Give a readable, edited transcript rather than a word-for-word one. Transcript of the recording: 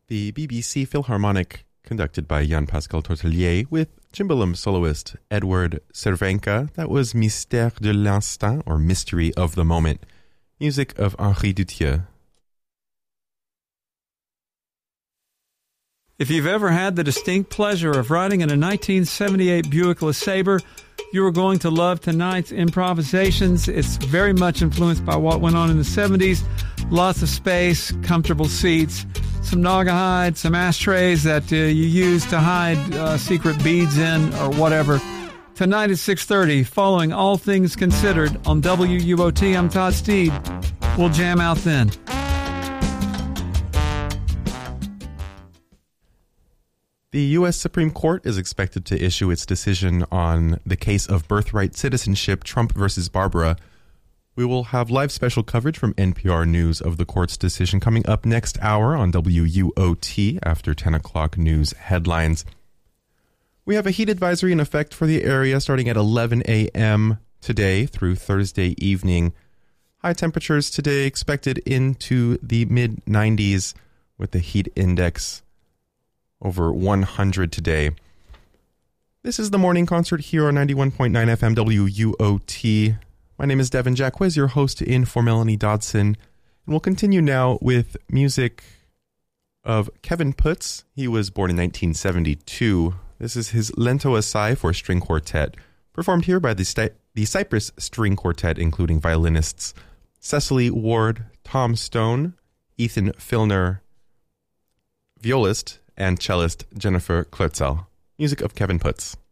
The BBC Philharmonic, conducted by Jan-Pascal Tortelier, with cimbalom soloist Edward Cervenka. That was Mystère de l'instant, or Mystery of the Moment. Music of Henri Dutilleux. If you've ever had the distinct pleasure of riding in a 1978 Buick LeSabre, you are going to love tonight's improvisations. It's very much influenced by what went on in the 70s. Lots of space, comfortable seats, some Naugahyde, some ashtrays that you use to hide secret beads in or whatever. Tonight at 6:30, following All Things Considered on WUOT, I'm Todd Steed. We'll jam out then. The U.S. Supreme Court is expected to issue its decision on the case of birthright citizenship, Trump versus Barbara. We will have live special coverage from NPR News of the court's decision coming up next hour on WUOT after 10 o'clock news headlines. We have a heat advisory in effect for the area starting at 11 a.m. today through Thursday evening. High temperatures today expected into the mid-90s with the heat index over 100 today. This is the morning concert here on 91.9 FM WUOT. My name is Devin Jacquez, your host in for Melanie Dodson. And we'll continue now with music of Kevin Putz. He was born in 1972. This is his Lento Assai for string quartet, performed here by the Cypress String Quartet, including violinists Cecily Ward, Tom Stone, Ethan Filner, violist, and cellist Jennifer Klötzel. Music of Kevin Putz.